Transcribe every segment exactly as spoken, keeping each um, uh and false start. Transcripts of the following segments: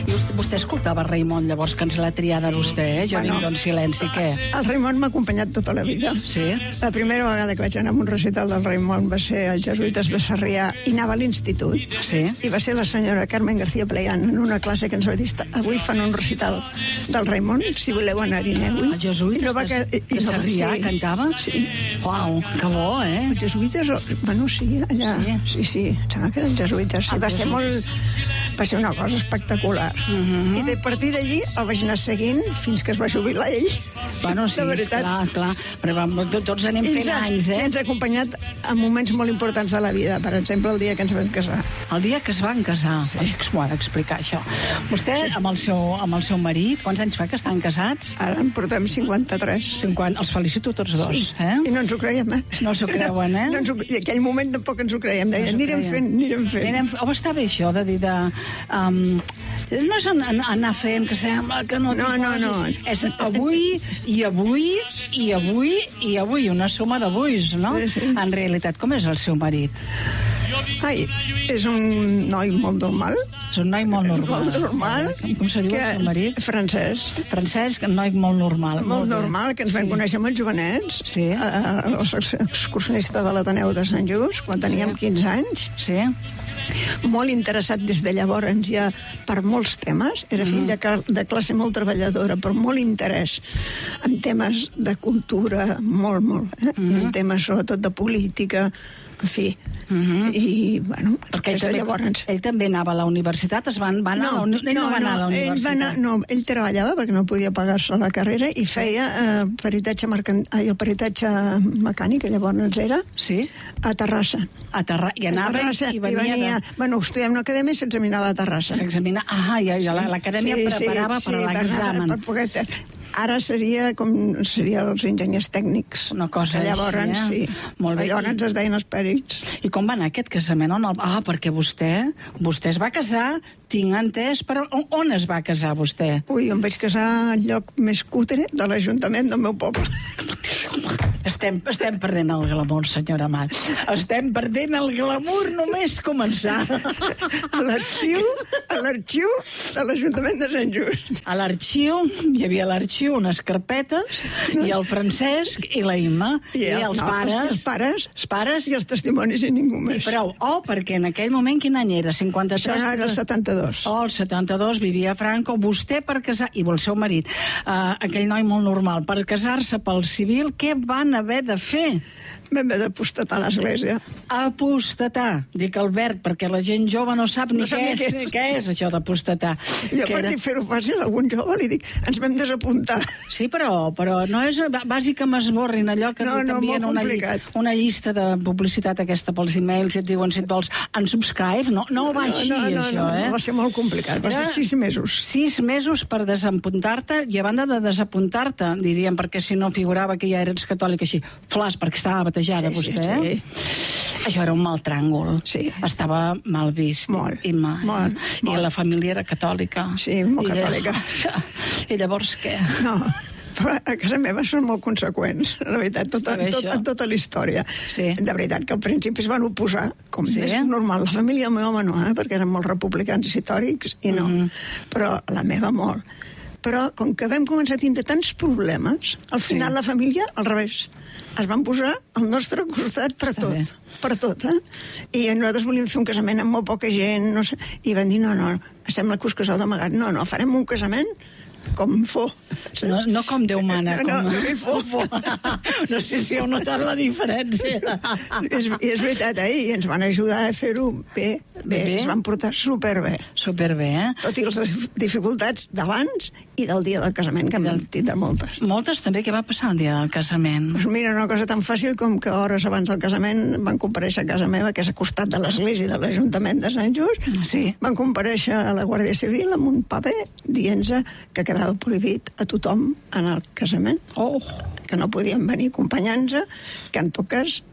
I vostè, vostè escoltava Raimon, llavors, que ens l'ha triada vostè, eh? Jo bueno, vinc en silenci, què? El Raimon m'ha acompanyat tota la vida. Sí? La primera vegada que vaig anar a un recital del Raimon va ser als Jesuïtes de Sarrià i anava a l'institut. Sí? I va ser la senyora Carmen García Playán en una classe que ens va dir avui fan un recital del Raimon, si voleu anar-hi, aneu-hi. Els Jesuïtes no va que... de, de Sarrià sí. Cantava? Sí. Uau, que bo, eh? Els Jesuïtes, bueno, sí, allà. Sí, sí, sí em sembla que eren Jesuïtes. Sí, va ser molt... Va ser una cosa espectacular. Uh-huh. I de partir d'allí el vaig anar seguint fins que es va jubilar ell. Bueno, sí, clar, clar. Però tots anem fent anys, eh? Ens ha acompanyat en moments molt importants de la vida. Per exemple, el dia que ens vam casar. El dia que es van casar. Sí. M'ho ha d'explicar, això. Vostè, amb el, seu, amb el seu marit, quants anys fa que estan casats? Ara en portem cinquanta-tres. cinquanta. Els felicito tots dos, sí. eh? I no ens ho creiem, eh? No s'ho creuen, eh? No ens ho... I en aquell moment tampoc ens ho creiem. Deia, no anirem fent, anirem fent. Anirem... Oh, està bé això de dir de... Um, no és anar fent que sembla que no... No, no, no. És avui, i avui, i avui, i avui. Una suma d'avuis, no? Sí, sí. En realitat, com és el seu marit? Ai, és un noi molt normal. És un noi molt normal. Molt normal. Com se diu el seu marit? Francesc. Francesc, un noi molt normal. Molt, molt normal, que ens vam sí. conèixer amb els jovenets. Sí. L'excursionista de l'Ateneu de Sant Just, quan teníem sí. quinze anys. Sí. Molt interessat des de llavors ja per molts temes. Era fill de, de classe molt treballadora, però molt interès en temes de cultura, molt, molt. Eh? Mm-hmm. En temes sobretot de política, en fi. Mm-hmm. I, bueno, perquè ell també, llavors... ell també anava a la universitat, es van, va anar no, a la, ell no, no va anar a la universitat. Ell va anar, no, ell treballava perquè no podia pagar-se la carrera i feia eh, peritatge, mercant... Ai, el peritatge mecànic, que llavors era, sí? A Terrassa. A Terrassa, i anava a Terrassa, i venia... I venia de... Bueno, estudiava en una acadèmia i s'examinava a Terrassa. S'examina, ah, ja, ja sí, l'acadèmia sí, preparava sí, per a l'examen. Per, per poder... Ara seria com seria els enginyers tècnics. Una cosa llavors, així, eh? Sí. Molt bé. Llavors ens es deien els pèrits. I com va anar aquest casament? On el... Ah, perquè vostè, vostè es va casar, tinc entès, però on, on es va casar vostè? Ui, em vaig casar al lloc més cutre de l'Ajuntament del meu poble. Estem, estem perdent el glamour, senyora Amat. Estem perdent el glamour només començar. A l'arxiu, a l'arxiu de l'Ajuntament de Sant Just. A l'arxiu, hi havia l'arxiu, unes carpetes, no. I el Francesc i la Imma, i, el, i els no, pares. Els pares. Els pares. I els testimonis i ningú més. I prou. Oh, perquè en aquell moment quin any era? cinquanta-tres? Això era el setanta-dos. Oh, el setanta-dos, vivia Franco. Vostè per casar... I el seu marit, uh, aquell noi molt normal, per casar-se pel civil, què van haver de fer? Vam haver d'apostatar a l'església. Apostatar. Dic el verb, perquè la gent jove no sap ni no què, és, què. què és això d'apostatar. Jo per era... dir fer-ho fàcil a algun jove li dic, ens vam desapuntar. Sí, però, però no és bàsic que m'esborrin allò que no, no, t'envien una, una llista de publicitat aquesta pels e-mails i et diuen si et vols unsubscribe. No, no va així, no, no, no, això, no, eh? No, va ser molt complicat. Va ser sis mesos. Sis mesos per desapuntar-te i a banda de desapuntar-te, diríem, perquè si no figurava que ja eres catòlic així, flas, perquè estava batejada sí, vostè, sí, sí. Això era un mal tràngol. Sí. Estava mal vist. Molt, I, mal, molt, I molt. la família era catòlica. Sí, molt I catòlica. Llavors, I llavors què? No, però a casa meva són molt conseqüents, la veritat, tota, tot, en tota la història. Sí. De veritat que al principi es van oposar, com sí? és normal. La família del meu home no, eh? Perquè eren molt republicans i històrics, i no. Mm-hmm. Però la meva molt. Però com que vam començar a tindre tants problemes, al final sí. La família, al revés, es van posar al nostre costat per Està tot. Bé. Per tot, eh? I nosaltres volíem fer un casament amb molt poca gent, no sé, i van dir, no, no, sembla que us caseu d'amagat. No, no, farem un casament com fo. No, no com Déu mana, com... No, no, fo, fo. No sé si heu notat la diferència. és, és veritat, eh? I ens van ajudar a fer-ho bé, bé, bé, ens van portar superbé. Superbé, eh? Tot i les dificultats d'abans i del dia del casament, que hem tindre moltes. Moltes també, què va passar el dia del casament? Pues mira, una cosa tan fàcil com que hores abans del casament van comparèixer a casa meva, que és a costat de l'església de l'Ajuntament de Sant Just. Sí. Van comparèixer a la Guàrdia Civil amb un paper dient-se que quedava prohibit a tothom anar al casament. Oh. Que no podien venir acompanyant-se, que en tot cas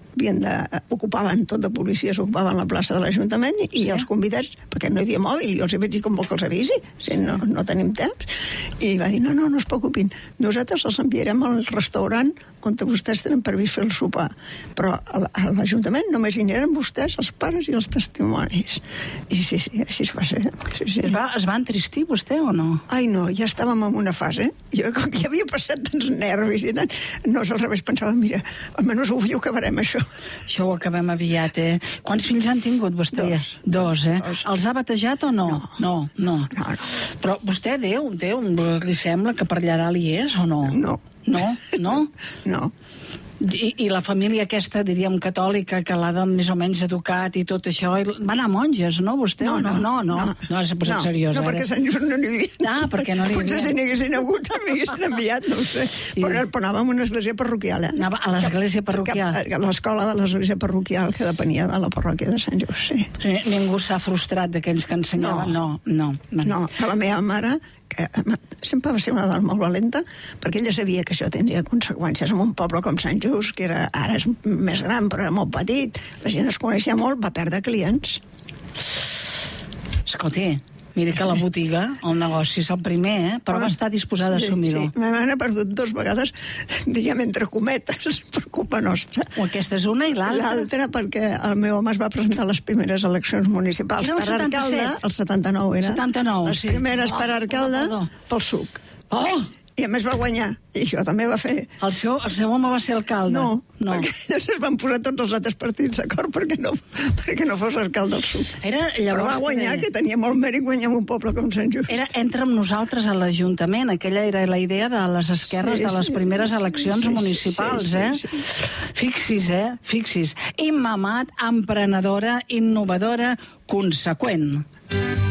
havien de, ocupaven tot de policies, ocupaven la plaça de l'Ajuntament i, sí. i els convidats, perquè no hi havia mòbil, i els hi vaig dir com vol que els avisi, si no, no tenim temps. I va dir, no, no, no es preocupin, nosaltres els enviarem al restaurant on vostès tenen previst fer el sopar. Però a l'Ajuntament només hi aniran vostès, els pares i els testimonis. I sí, sí, així es va ser. Sí, sí. Es, va, es va entristir vostè o no? Ai, no, ja estàvem en una fase. Jo, com que havia passat tants nervis i tant, no, al revés, pensava, mira, almenys avui ho acabarem, això. Això ho acabem aviat, eh? Quants fills han tingut vostè? Dos. Dos, eh? Dos. Els ha batejat o no? No. No, no. no, no. Però vostè, Déu, Déu, li sembla que per allà dalt hi és o no? No. No? No? No. I, I la família aquesta, diríem, catòlica, que l'ha de més o menys educat i tot això, i va anar a monges, no, vostè? No, no, no. No, no, no s'ha posat no, seriós, no, ara. perquè Sant Just no n'hi havia. Ah, perquè no n'hi havia. Potser si n'haguessin hagut, m'haguessin enviat, no ho sé. Sí. Però, però anàvem a una església parroquial, eh? Anava a l'església parroquial. A l'escola de l'església parroquial, que depenia de la parròquia de Sant Just, sí. sí ningú s'ha frustrat d'aquells que ensenyaven? No, no. No, no que la meva mare, que sempre va ser una dona molt valenta, perquè ella sabia que això tindria conseqüències en un poble com Sant Just, que era, ara és més gran, però era molt petit, la gent es coneixia molt, va perdre clients. Escolti, mira que la botiga, el negoci és el primer, eh? Però ah, va estar disposada sí, a assumir-ho. Sí, ma mare ha perdut dos vegades, diguem, entre cometes, per culpa nostra. O aquesta és una i l'altra? L'altra perquè el meu home es va presentar a les primeres eleccions municipals per alcalde, el setanta-nou era. setanta-nou, les sí. primeres oh, per alcalde, oh, oh, oh. pel suc. Oh! I a més va guanyar, i això també va fer. El seu, el seu home va ser alcalde? No, no. perquè llavors es van posar tots els altres partits d'acord perquè, no, perquè no fos alcalde del Suc. Era, llavors, però va guanyar, que, que tenia molt mèrit guanyar un poble com Sant Just. Era entre nosaltres a l'Ajuntament, aquella era la idea de les esquerres sí, de les primeres sí, eleccions sí, municipals, sí, sí, eh? Sí, sí. Fixis, eh? Fixis. Immamat, emprenedora, innovadora, conseqüent.